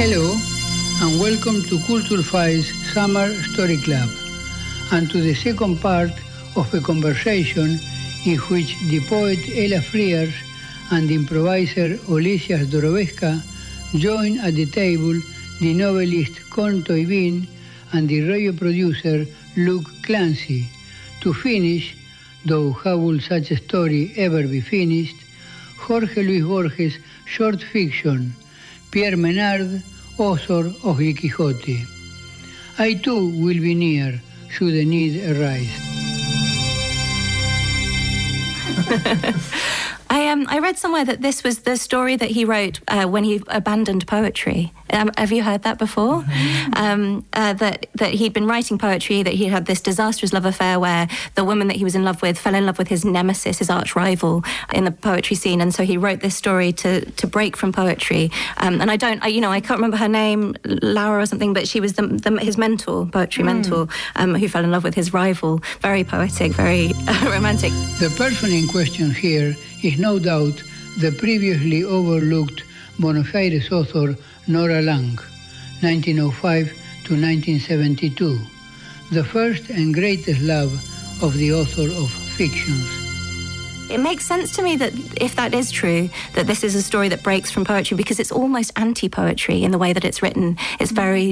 Hello, and welcome to Culture Files Summer Story Club, and to the second part of a conversation in which the poet Ella Frears and the improviser Olesias Doroveska join at the table the novelist Con Toivin and the radio producer Luke Clancy to finish, though how will such a story ever be finished, Jorge Luis Borges' short fiction, Pierre Menard, author of El Quijote. I too will be near, should the need arise. I read somewhere that this was the story that he wrote when he abandoned poetry. Have you heard that before? That he'd been writing poetry, that he had this disastrous love affair where the woman that he was in love with fell in love with his nemesis, his arch rival in the poetry scene, and so he wrote this story to break from poetry. And I can't remember her name, Laura or something, but she was his mentor, poetry mentor, who fell in love with his rival. Very poetic, very romantic. The person in question here is no doubt the previously overlooked Buenos Aires author Nora Lang, 1905 to 1972, the first and greatest love of the author of fictions. It makes sense to me that if that is true, that this is a story that breaks from poetry, because it's almost anti-poetry in the way that it's written. It's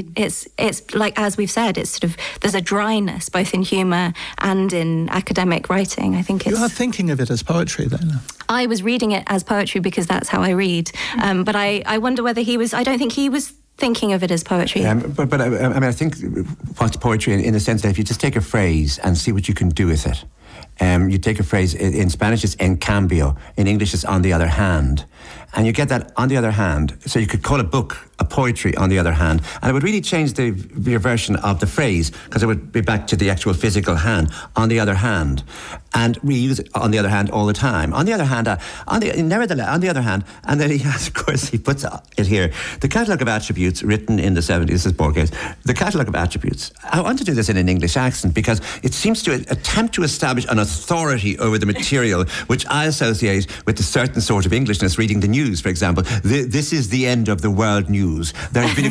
like, as we've said, it's sort of, there's a dryness both in humour and in academic writing. I think it's... You are thinking of it as poetry then? I was reading it as poetry because that's how I read. But I wonder whether he was... I don't think he was thinking of it as poetry. But I think what's poetry in the sense that if you just take a phrase and see what you can do with it. You take a phrase, in Spanish it's en cambio, in English it's on the other hand. And you get that on the other hand. So you could call a book a poetry on the other hand. And it would really change the version of the phrase, because it would be back to the actual physical hand, on the other hand. And we use it on the other hand all the time. On the other hand, nevertheless, on the other hand, and then he has, of course, he puts it here, the catalogue of attributes written in the 70s, this is Borges, the catalogue of attributes. I want to do this in an English accent because it seems to attempt to establish an authority over the material, which I associate with a certain sort of Englishness, reading the news, for example. This is the end of the world news. There has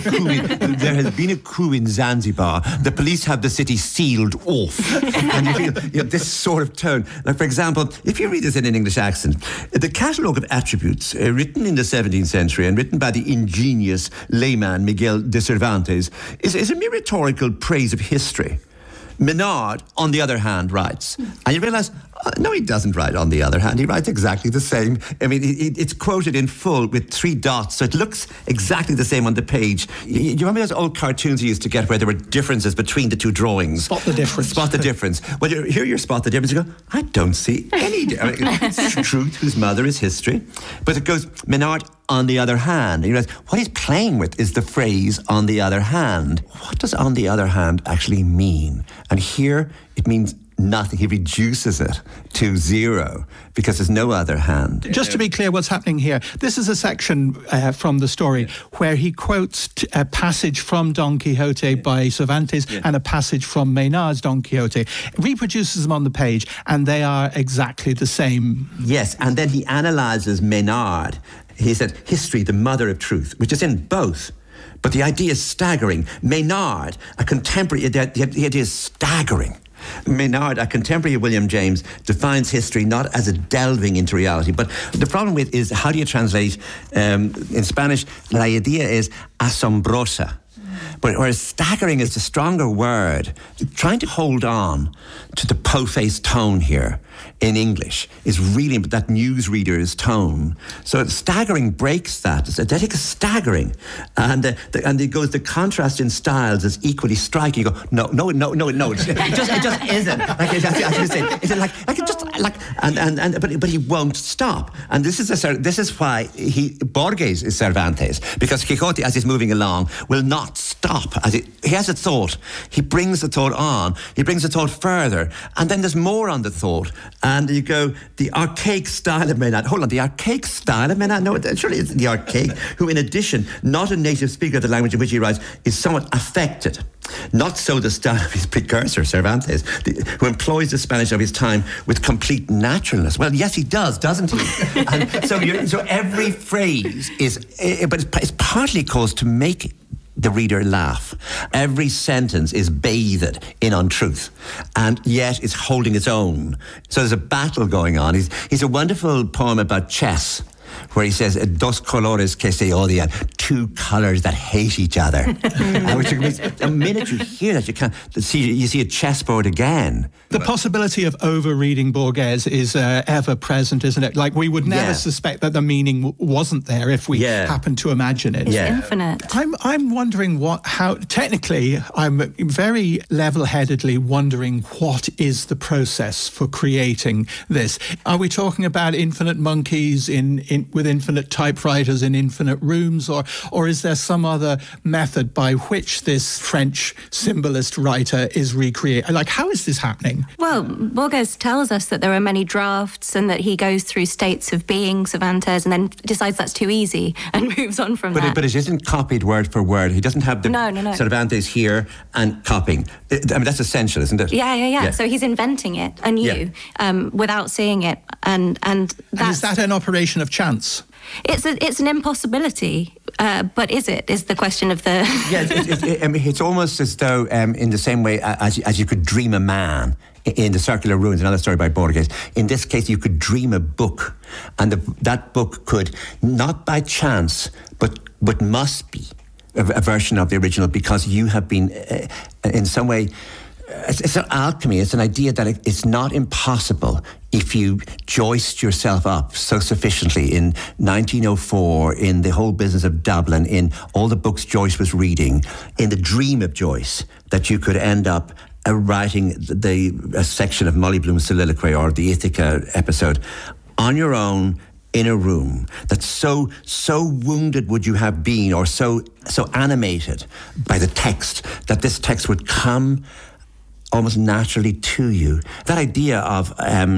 been a coup in Zanzibar. The police have the city sealed off. And you feel this sort of tone. Like, for example, if you read this in an English accent, the catalogue of attributes written in the 17th century and written by the ingenious layman Miguel de Cervantes is a mere rhetorical praise of history. Menard, on the other hand, writes, and you realise, no, he doesn't write on the other hand. He writes exactly the same. I mean, it's quoted in full with 3 dots, so it looks exactly the same on the page. You remember those old cartoons you used to get where there were differences between the 2 drawings? Spot the difference. Spot the difference. Well, here you spot the difference. You go, I don't see any difference. It's truth whose mother is history. But it goes, Menard, on the other hand. And you realize what he's playing with is the phrase on the other hand. What does on the other hand actually mean? And here it means nothing. He reduces it to 0 because there's no other hand. Just to be clear what's happening here, this is a section from the story where he quotes a passage from Don Quixote by Cervantes and a passage from Maynard's Don Quixote, reproduces them on the page, and they are exactly the same. Yes, and then he analyses Maynard. He said, history, the mother of truth, which is in both. But the idea is staggering. Maynard, a contemporary, the idea is staggering. Maynard, a contemporary of William James, defines history not as a delving into reality, but the problem with is how do you translate, in Spanish, la idea is asombrosa. But whereas staggering is the stronger word, trying to hold on to the po-faced tone here in English is really that newsreader's tone. So staggering breaks that. It's a staggering. And it goes, the contrast in styles is equally striking. You go, no. It just isn't. Like, as you say, but he won't stop. And this is why Borges is Cervantes, because Quixote, as he's moving along, will not stop. He has a thought. He brings the thought on. He brings the thought further. And then there's more on the thought. And you go, the archaic style of Maynard. Hold on, the archaic style of Maynard? No, surely it's the archaic, who in addition, not a native speaker of the language in which he writes, is somewhat affected. Not so the style of his precursor, Cervantes, who employs the Spanish of his time with complete naturalness. Well, yes, he does, doesn't he? And so every phrase but it's partly caused to make the reader laugh. Every sentence is bathed in untruth, and yet is holding its own. So there's a battle going on. He's a wonderful poem about chess, where he says, dos colores que se odian, two colours that hate each other. Which means the minute you hear that, you see a chessboard again. The possibility of over-reading Borges is ever present, isn't it? Like, we would never suspect that the meaning wasn't there if we happened to imagine it. It's infinite. I'm wondering how technically, I'm very level-headedly wondering what is the process for creating this. Are we talking about infinite monkeys with infinite typewriters in infinite rooms, or is there some other method by which this French symbolist writer is recreating? Like, how is this happening? Well, Borges tells us that there are many drafts and that he goes through states of being, Cervantes, and then decides that's too easy and moves on from that. But it isn't copied word for word. He doesn't have the No. Cervantes here and copying. I mean, that's essential, isn't it? Yeah. So he's inventing it anew without seeing it. And is that an operation of chance? It's an impossibility, but is the question of the... I mean, it's almost as though, in the same way as you could dream a man in The Circular Ruins, another story by Borges, in this case you could dream a book, and that book could, not by chance, but must be a version of the original, because you have been, in some way... It's an alchemy. It's an idea that it's not impossible if you joist yourself up so sufficiently in 1904, in the whole business of Dublin, in all the books Joyce was reading, in the dream of Joyce, that you could end up writing a section of Molly Bloom's soliloquy or the Ithaca episode on your own in a room. That so wounded would you have been, or so animated by the text, that this text would come almost naturally to you. That idea of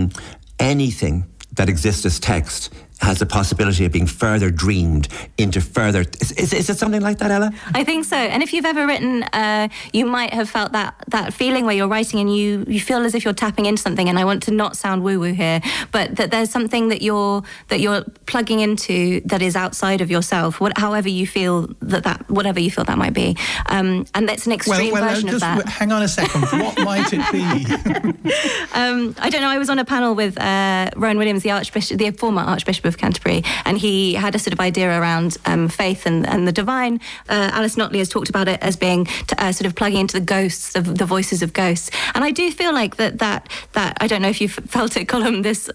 anything that exists as text has the possibility of being further dreamed into further... Is it something like that, Ella? I think so. And if you've ever written, you might have felt that feeling where you're writing and you feel as if you're tapping into something, and I want to not sound woo-woo here, but that there's something that you're plugging into that is outside of yourself, however you feel whatever you feel that might be. And that's an extreme version of that. Hang on a second. What might it be? I don't know. I was on a panel with Rowan Williams, the former Archbishop of Canterbury, and he had a sort of idea around faith and the divine. Alice Notley has talked about it as being sort of plugging into the ghosts, the voices of ghosts. And I do feel like that I don't know if you've felt it, Colm, this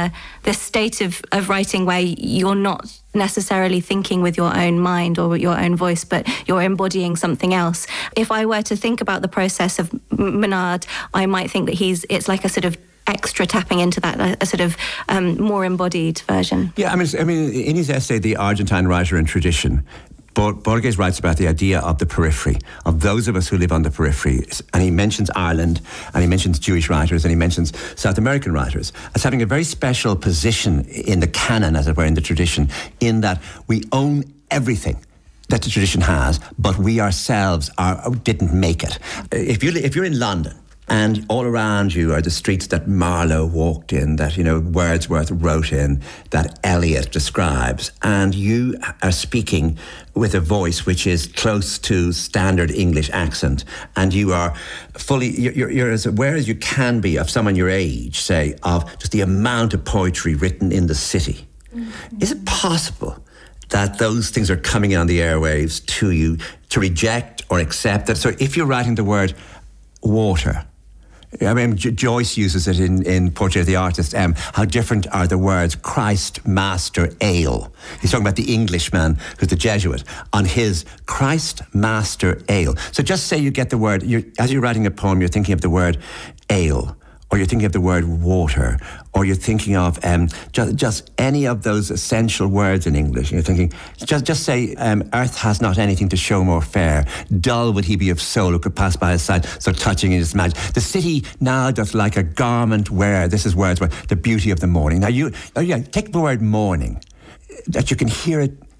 state of writing where you're not necessarily thinking with your own mind or your own voice, but you're embodying something else. If I were to think about the process of Menard, I might think that it's like a sort of extra tapping into that, a sort of more embodied version. Yeah, I mean, in his essay, The Argentine Writer and Tradition, Borges writes about the idea of the periphery, of those of us who live on the periphery. And he mentions Ireland, and he mentions Jewish writers, and he mentions South American writers as having a very special position in the canon, as it were, in the tradition, in that we own everything that the tradition has, but we ourselves didn't make it. If you're in London, and all around you are the streets that Marlowe walked in, that, Wordsworth wrote in, that Eliot describes. And you are speaking with a voice which is close to standard English accent. And you are you're as aware as you can be of someone your age, say, of just the amount of poetry written in the city. Mm-hmm. Is it possible that those things are coming on the airwaves to you to reject or accept that? So if you're writing the word water, I mean, Joyce uses it in Portrait of the Artist. How different are the words Christ, Master, Ale. He's talking about the Englishman who's the Jesuit on his Christ, Master, Ale. So just say you get the word, as you're writing a poem, you're thinking of the word ale, or you're thinking of the word water, or you're thinking of just any of those essential words in English. You're thinking, just say, earth has not anything to show more fair. Dull would he be of soul who could pass by his side, so touching in his magic. The city now doth like a garment wear. This is Wordsworth, the beauty of the morning. Now take the word morning, that you can hear it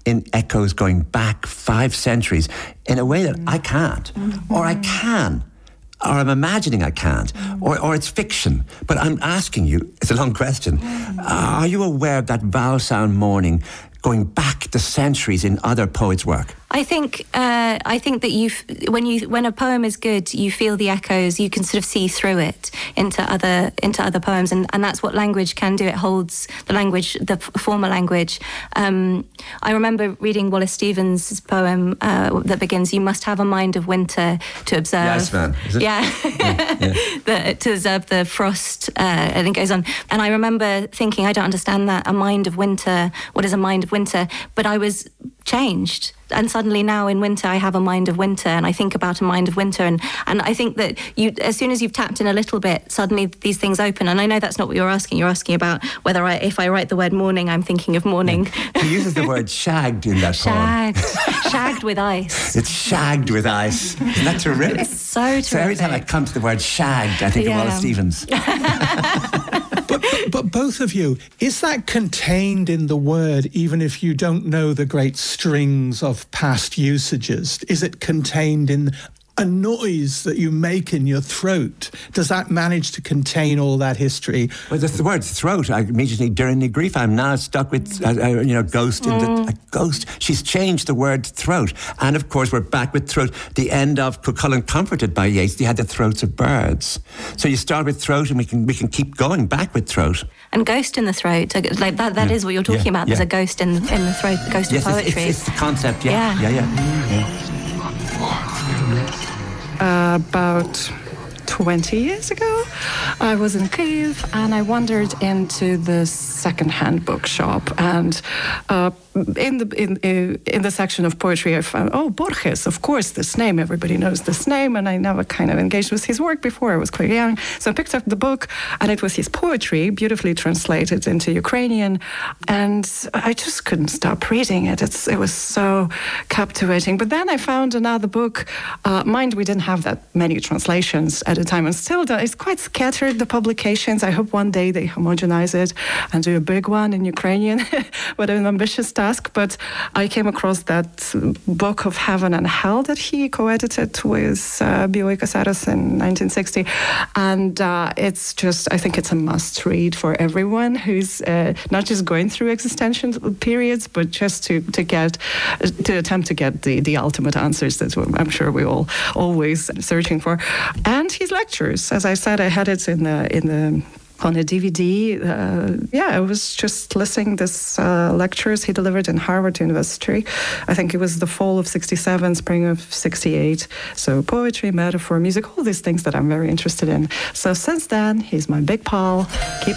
in echoes going back 5 centuries in a way that I can't, or I can, or I'm imagining I can't, or it's fiction. But I'm asking you, it's a long question, are you aware of that vowel sound morning going back the centuries in other poets' work? I think that when a poem is good, you feel the echoes. You can sort of see through it into other poems, and that's what language can do. It holds the language, the former language. I remember reading Wallace Stevens' poem that begins, "You must have a mind of winter to observe." The Iceman, is it? Yeah, to observe the frost. And it goes on. And I remember thinking, I don't understand that. A mind of winter. What is a mind of winter? But I was changed. And suddenly now in winter, I have a mind of winter, and I think about a mind of winter. And I think that as soon as you've tapped in a little bit, suddenly these things open. And I know that's not what you're asking. You're asking about whether if I write the word morning, I'm thinking of morning. Yeah. He uses the word shagged in that poem. Shagged with ice. It's shagged with ice. Isn't that terrific? It's so terrific. So every time I come to the word shagged, I think of Wallace Stevens. But both of you, is that contained in the word, even if you don't know the great strings of past usages? Is it contained in a noise that you make in your throat? Does that manage to contain all that history? Well, the word throat, I immediately, during the grief, I'm now stuck with, ghost. A ghost. She's changed the word throat. And of course, we're back with throat. The end of Cuchulainn Comforted by Yeats, they had the throats of birds. So you start with throat, and we can keep going back with throat. And ghost in the throat, like that is what you're talking about. There's a ghost in the throat, ghost of poetry. It's the concept, yeah. About 20 years ago, I was in Kyiv and I wandered into the second-hand bookshop, and in the section of poetry, I found, Borges, of course, this name, everybody knows this name, and I never kind of engaged with his work before. I was quite young, so I picked up the book, and it was his poetry, beautifully translated into Ukrainian, and I just couldn't stop reading it. It was so captivating. But then I found another book. Mind, we didn't have that many translations at the time, and still it's quite scattered, the publications. I hope one day they homogenize it and do a big one in Ukrainian, what an ambitious task. But I came across that book of Heaven and Hell that he co-edited with B.O.A. Casares in 1960. And it's just, I think it's a must read for everyone who's not just going through existential periods, but just to attempt to get the ultimate answers that I'm sure we're all always searching for. And his lectures, as I said, I had it on a DVD. I was just listening this lectures he delivered in Harvard University. I think it was the fall of 67, spring of 68. So poetry, metaphor, music, all these things that I'm very interested in. So since then, he's my big pal. Keep